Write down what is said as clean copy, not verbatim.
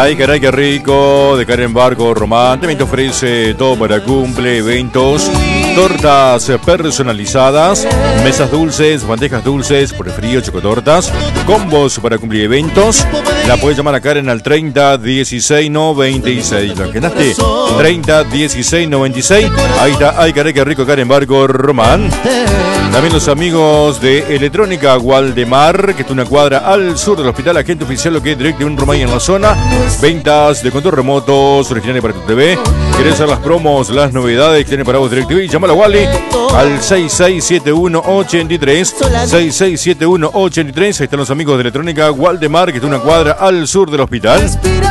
Ay, caray, qué rico. De Karen Barco Román también te ofrece todo para cumple, eventos, tortas personalizadas, mesas dulces, bandejas dulces, por el frío, chocotortas, combos para cumplir eventos. La puedes llamar a Karen al 30 16 96. ¿Lo agendaste? 30 16 96. Ahí está. Ay, caray, qué rico, Karen Barco Román. También los amigos de Electrónica Waldemar, que está una cuadra al sur del hospital, agente oficial, lo que es Direct un Romay en la zona. Ventas de control remotos, originales para tu TV. ¿Querés hacer las promos, las novedades que tiene para vos Direct TV? Llámalo a Wally al 667183. 667183. Ahí están los amigos de Electrónica Waldemar, que está una cuadra al sur del hospital.